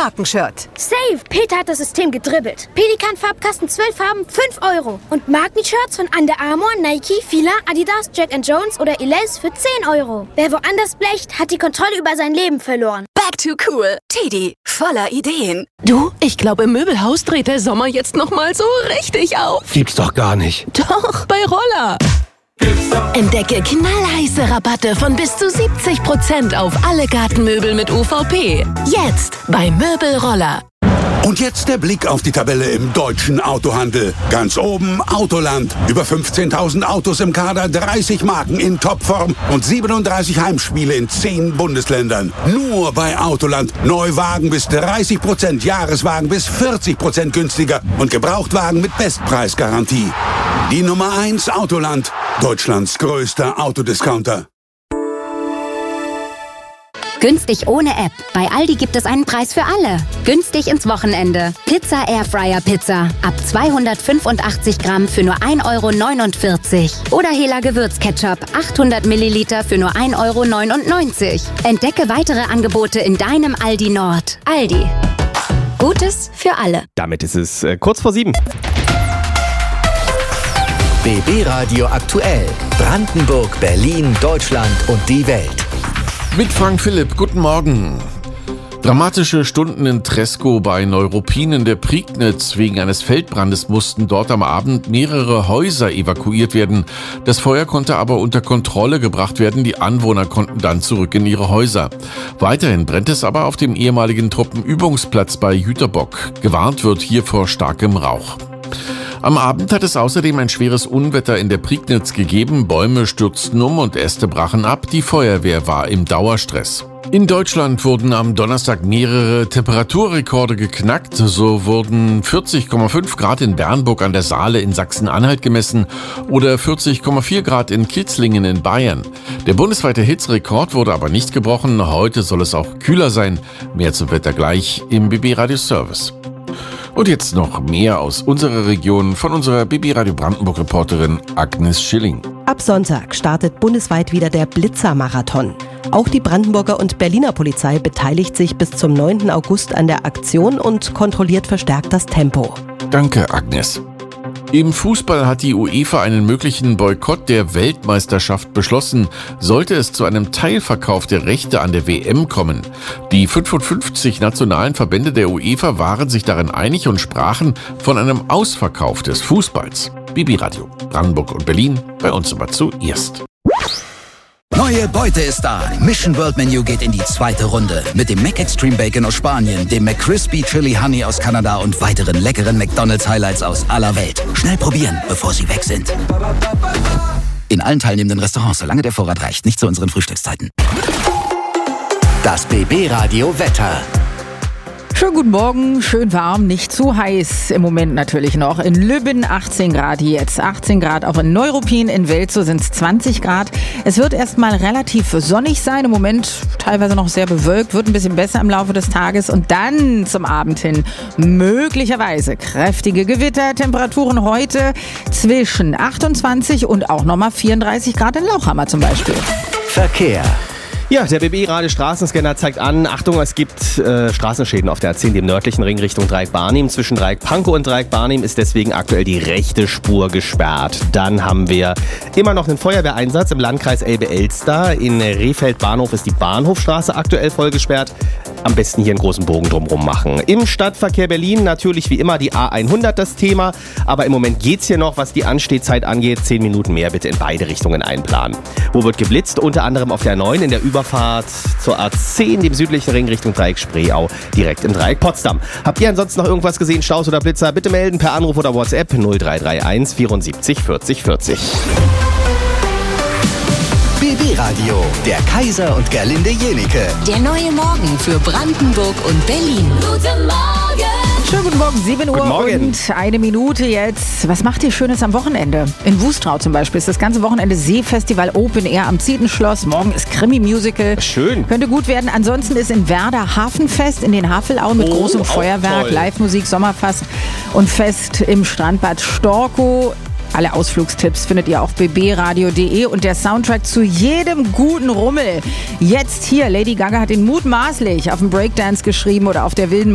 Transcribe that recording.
Markenshirt. Safe! Peter hat das System gedribbelt. Pelikan-Farbkasten 12 Farben, 5 €. Und Markenshirts von Under Armour, Nike, Fila, Adidas, Jack & Jones oder Elize für 10 €. Wer woanders blecht, hat die Kontrolle über sein Leben verloren. Back to cool. Teddy, voller Ideen. Du, ich glaube, im Möbelhaus dreht der Sommer jetzt noch mal so richtig auf. Gibt's doch gar nicht. Doch, bei Roller. Entdecke knallheiße Rabatte von bis zu 70% auf alle Gartenmöbel mit UVP. Jetzt bei Möbelroller. Und jetzt der Blick auf die Tabelle im deutschen Autohandel. Ganz oben Autoland. Über 15.000 Autos im Kader, 30 Marken in Topform und 37 Heimspiele in 10 Bundesländern. Nur bei Autoland. Neuwagen bis 30%, Jahreswagen bis 40% günstiger und Gebrauchtwagen mit Bestpreisgarantie. Die Nummer 1 Autoland. Deutschlands größter Autodiscounter. Günstig ohne App. Bei Aldi gibt es einen Preis für alle. Günstig ins Wochenende. Pizza Airfryer Pizza. Ab 285 Gramm für nur 1,49 €. Oder Hela Gewürzketchup. 800 Milliliter für nur 1,99 €. Entdecke weitere Angebote in deinem Aldi Nord. Aldi. Gutes für alle. Damit ist es kurz vor 7. BB Radio aktuell. Brandenburg, Berlin, Deutschland und die Welt. Mit Frank Philipp, guten Morgen. Dramatische Stunden in Treskow bei Neuruppin in der Prignitz. Wegen eines Feldbrandes mussten dort am Abend mehrere Häuser evakuiert werden. Das Feuer konnte aber unter Kontrolle gebracht werden. Die Anwohner konnten dann zurück in ihre Häuser. Weiterhin brennt es aber auf dem ehemaligen Truppenübungsplatz bei Jüterbock. Gewarnt wird hier vor starkem Rauch. Am Abend hat es außerdem ein schweres Unwetter in der Prignitz gegeben. Bäume stürzten um und Äste brachen ab. Die Feuerwehr war im Dauerstress. In Deutschland wurden am Donnerstag mehrere Temperaturrekorde geknackt. So wurden 40,5 Grad in Bernburg an der Saale in Sachsen-Anhalt gemessen oder 40,4 Grad in Kitzlingen in Bayern. Der bundesweite Hitzerekord wurde aber nicht gebrochen. Heute soll es auch kühler sein. Mehr zum Wetter gleich im BB Radio Service. Und jetzt noch mehr aus unserer Region von unserer BB Radio Brandenburg Reporterin Agnes Schilling. Ab Sonntag startet bundesweit wieder der Blitzer-Marathon. Auch die Brandenburger und Berliner Polizei beteiligt sich bis zum 9. August an der Aktion und kontrolliert verstärkt das Tempo. Danke, Agnes. Im Fußball hat die UEFA einen möglichen Boykott der Weltmeisterschaft beschlossen, sollte es zu einem Teilverkauf der Rechte an der WM kommen. Die 55 nationalen Verbände der UEFA waren sich darin einig und sprachen von einem Ausverkauf des Fußballs. BB Radio, Brandenburg und Berlin, bei uns aber zuerst. Neue Beute ist da. Mission World Menu geht in die zweite Runde. Mit dem McExtreme Bacon aus Spanien, dem McCrispy Chili Honey aus Kanada und weiteren leckeren McDonald's Highlights aus aller Welt. Schnell probieren, bevor sie weg sind. In allen teilnehmenden Restaurants, solange der Vorrat reicht. Nicht zu unseren Frühstückszeiten. Das BB Radio Wetter. Schönen guten Morgen, schön warm, nicht zu heiß im Moment natürlich noch. In Lübben 18 Grad jetzt, 18 Grad auch in Neuruppin, in Welzow sind es 20 Grad. Es wird erstmal relativ sonnig sein, im Moment teilweise noch sehr bewölkt, wird ein bisschen besser im Laufe des Tages und dann zum Abend hin möglicherweise kräftige Gewitter. Temperaturen heute zwischen 28 und auch nochmal 34 Grad in Lauchhammer zum Beispiel. Verkehr. Ja, der BB-Radio Straßenscanner zeigt an, Achtung, es gibt Straßenschäden auf der A10, dem nördlichen Ring Richtung Dreieck-Barnim. Zwischen Dreieck-Pankow und Dreieck-Barnim ist deswegen aktuell die rechte Spur gesperrt. Dann haben wir immer noch einen Feuerwehreinsatz im Landkreis Elbe-Elster. In Rehfeld-Bahnhof ist die Bahnhofstraße aktuell voll gesperrt. Am besten hier einen großen Bogen drumherum machen. Im Stadtverkehr Berlin natürlich wie immer die A100 das Thema. Aber im Moment geht's hier noch, was die Anstehzeit angeht. 10 Minuten mehr bitte in beide Richtungen einplanen. Wo wird geblitzt? Unter anderem auf der 9 in der Überfahrt zur A10, dem südlichen Ring Richtung Dreieck Spreeau, direkt im Dreieck Potsdam. Habt ihr ansonsten noch irgendwas gesehen, Staus oder Blitzer? Bitte melden per Anruf oder WhatsApp 0331 74 40 40. BB Radio, der Kaiser und Gerlinde Jenike. Der neue Morgen für Brandenburg und Berlin. Guten Morgen! Schönen guten Morgen, 7 Uhr Guten Morgen. und 1 Minute jetzt. Was macht ihr Schönes am Wochenende? In Wustrau zum Beispiel ist das ganze Wochenende Seefestival Open Air am Zietenschloss. Morgen ist Krimi-Musical. Schön. Könnte gut werden. Ansonsten ist in Werder Hafenfest in den Havelauen mit großem Feuerwerk, toll. Live-Musik, Sommerfest und Fest im Strandbad Storkow. Alle Ausflugstipps findet ihr auf bbradio.de und der Soundtrack zu jedem guten Rummel. Jetzt hier, Lady Gaga hat ihn mutmaßlich auf dem Breakdance geschrieben oder auf der wilden